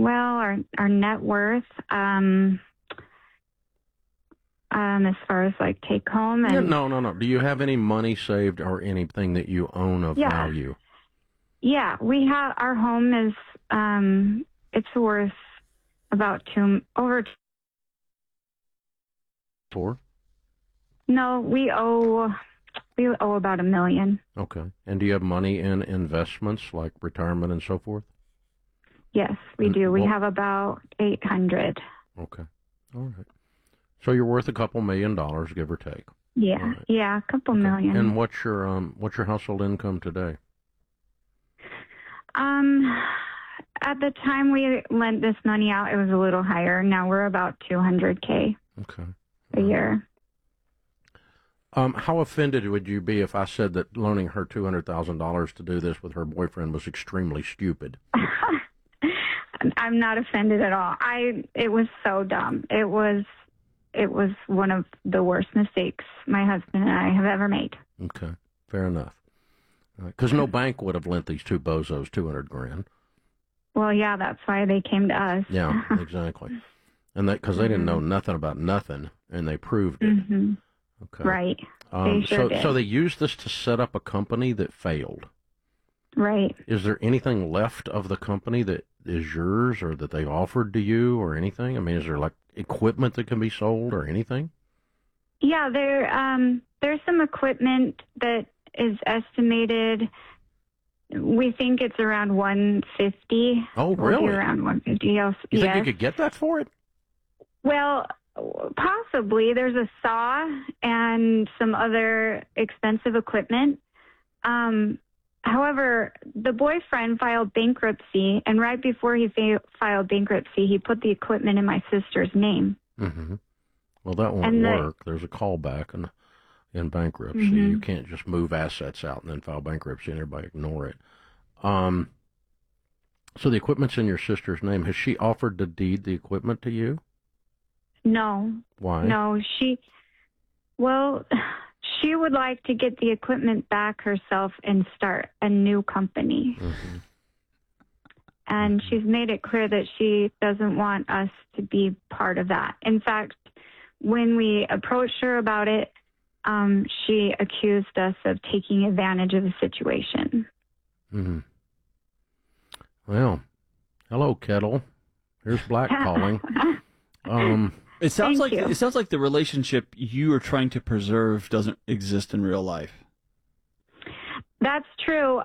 Well, our net worth, as far as like take home and No. Do you have any money saved or anything that you own of value? Yeah, we have our home is it's worth about over. $4? No, we owe about $1 million. Okay. And do you have money in investments like retirement and so forth? Yes, we do. We have about 800. Okay. All right. So you're worth a couple $1 million, give or take. Yeah, right. Yeah, a couple million. And what's your household income today? At the time we lent this money out, it was a little higher. Now we're about $200K a year. How offended would you be if I said that loaning her $200,000 to do this with her boyfriend was extremely stupid? I'm not offended at all. It was so dumb. It was one of the worst mistakes my husband and I have ever made. Okay, fair enough. Because no bank would have lent these two bozos $200,000. Well, yeah, that's why they came to us. Yeah, exactly. And because they didn't know nothing about nothing, and they proved it. Mm-hmm. Okay, right. They sure did. So they used this to set up a company that failed. Right. Is there anything left of the company that is yours, or that they offered to you, or anything? I mean, is there like equipment that can be sold, or anything? Yeah, there's some equipment that is estimated. We think it's around $150. Oh, really? Around $150. Yes. You think you could get that for it? Well, possibly. There's a saw and some other expensive equipment. However, the boyfriend filed bankruptcy, and right before he filed bankruptcy, he put the equipment in my sister's name. Mm-hmm. Well, that won't work. There's a callback in bankruptcy. Mm-hmm. You can't just move assets out and then file bankruptcy and everybody ignore it. So the equipment's in your sister's name. Has she offered to deed the equipment to you? No. Why? No, she would like to get the equipment back herself and start a new company. Mm-hmm. And she's made it clear that she doesn't want us to be part of that. In fact, when we approached her about it, she accused us of taking advantage of the situation. Mm-hmm. Well, hello, Kettle. Here's Black calling. It sounds like the relationship you are trying to preserve doesn't exist in real life. That's true.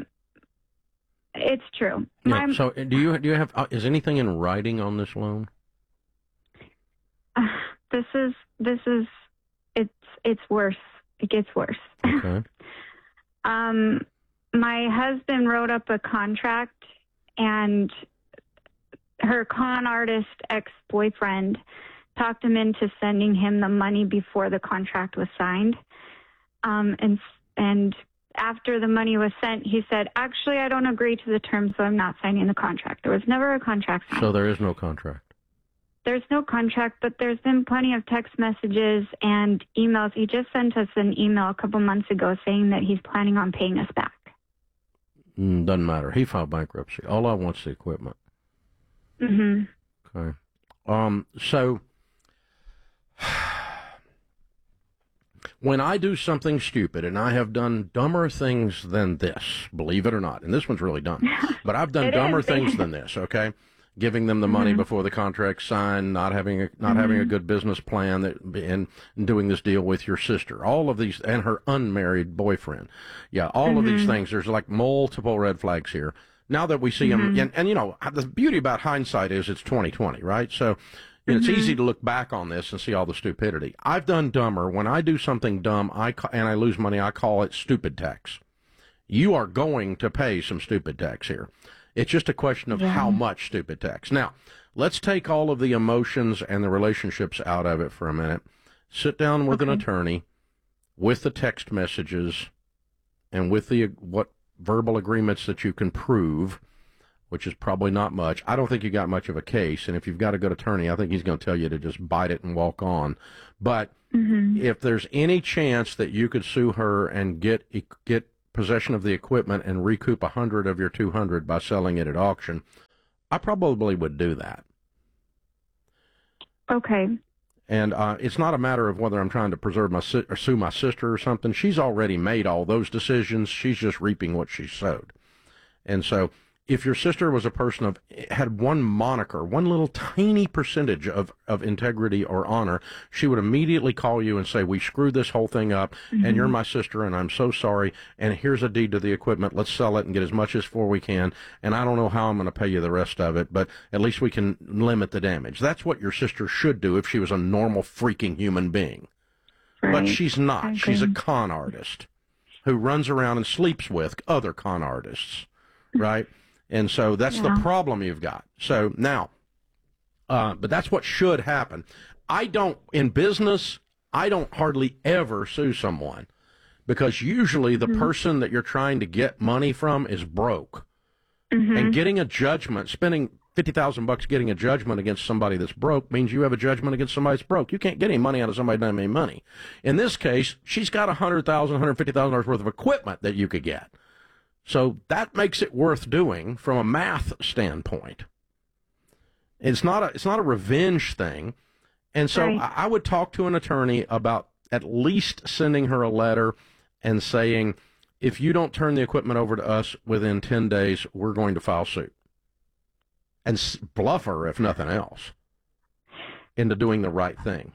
It's true. Yeah, so do you have is anything in writing on this loan? It's worse. It gets worse. Okay. My husband wrote up a contract, and her con artist ex-boyfriend talked him into sending him the money before the contract was signed. And after the money was sent, he said, actually, I don't agree to the terms, so I'm not signing the contract. There was never a contract signed. So there is no contract? There's no contract, but there's been plenty of text messages and emails. He just sent us an email a couple months ago saying that he's planning on paying us back. Doesn't matter. He filed bankruptcy. All I want's the equipment. Mm-hmm. Okay. So when I do something stupid, and I have done dumber things than this, believe it or not, and this one's really dumb, but I've done dumber things than this, okay? Giving them the money before the contract's signed, not having a good business plan, and doing this deal with your sister. All of these, and her unmarried boyfriend. Yeah, all of these things. There's like multiple red flags here. Now that we see them, and you know, the beauty about hindsight is it's 2020, right? So it's easy to look back on this and see all the stupidity. I've done dumber. When I do something dumb, and I lose money, I call it stupid tax. You are going to pay some stupid tax here. It's just a question of how much stupid tax. Now, let's take all of the emotions and the relationships out of it for a minute. Sit down with an attorney, with the text messages, and with the what verbal agreements that you can prove, which is probably not much. I don't think you got much of a case, and if you've got a good attorney, I think he's going to tell you to just bite it and walk on. But if there's any chance that you could sue her and get possession of the equipment and recoup 100 of your 200 by selling it at auction, I probably would do that. Okay. And it's not a matter of whether I'm trying to preserve or sue my sister or something. She's already made all those decisions. She's just reaping what she sowed. And so if your sister was a person had one moniker, one little tiny percentage of integrity or honor, she would immediately call you and say, we screwed this whole thing up, and you're my sister, and I'm so sorry, and here's a deed to the equipment. Let's sell it and get as much as for we can, and I don't know how I'm going to pay you the rest of it, but at least we can limit the damage. That's what your sister should do if she was a normal freaking human being. Right. But she's not. She's a con artist who runs around and sleeps with other con artists, right? And so that's the problem you've got. So now, but that's what should happen. In business, I don't hardly ever sue someone because usually the person that you're trying to get money from is broke. And getting a judgment, spending $50,000 getting a judgment against somebody that's broke means you have a judgment against somebody that's broke. You can't get any money out of somebody that doesn't have any money. In this case, she's got $100,000, $150,000 worth of equipment that you could get. So that makes it worth doing from a math standpoint. It's not a revenge thing. And so I would talk to an attorney about at least sending her a letter and saying, if you don't turn the equipment over to us within 10 days, we're going to file suit. And bluff her, if nothing else, into doing the right thing.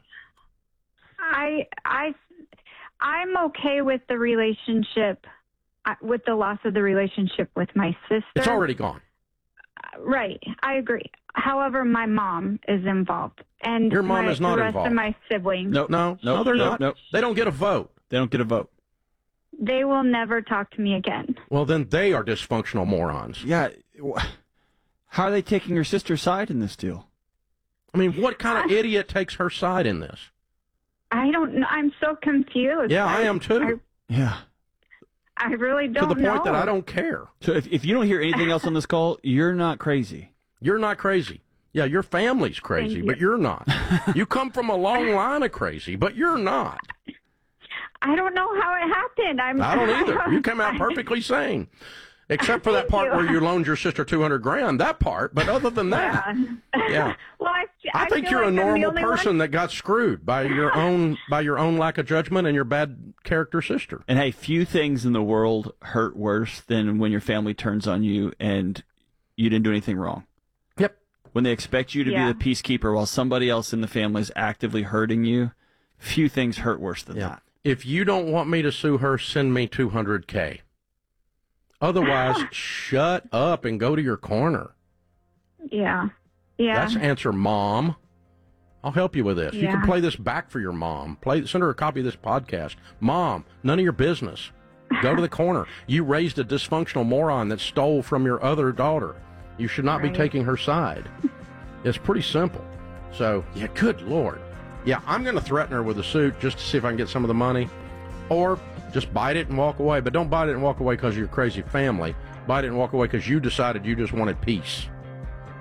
I'm okay with the relationship. With the loss of the relationship with my sister. It's already gone. Right. I agree. However, my mom is involved. And your mom is not involved. The rest of my siblings. No, they're not. No. They don't get a vote. They don't get a vote. They will never talk to me again. Well, then they are dysfunctional morons. Yeah. How are they taking your sister's side in this deal? I mean, what kind of idiot takes her side in this? I don't know. I'm so confused. Yeah, I am too. I really don't know. To the point that I don't care. So if you don't hear anything else on this call, you're not crazy. You're not crazy. Yeah, your family's crazy, but you're not. You come from a long line of crazy, but you're not. I don't know how it happened. I don't either. You came out perfectly sane. Except for that part where you loaned your sister $200,000, that part. But other than that, Well, I think you're a normal person that got screwed by your own lack of judgment and your bad character sister. And hey, few things in the world hurt worse than when your family turns on you and you didn't do anything wrong. Yep. When they expect you to be the peacekeeper while somebody else in the family is actively hurting you, few things hurt worse than that. If you don't want me to sue her, send me $200,000. Otherwise, shut up and go to your corner. Yeah. That's answer, Mom. I'll help you with this. You can play this back for your mom. Send her a copy of this podcast. Mom, none of your business. Go to the corner. You raised a dysfunctional moron that stole from your other daughter. You should not be taking her side. It's pretty simple. So, good Lord. Yeah, I'm going to threaten her with a suit just to see if I can get some of the money. Or just bite it and walk away. But don't bite it and walk away because of your crazy family. Bite it and walk away because you decided you just wanted peace.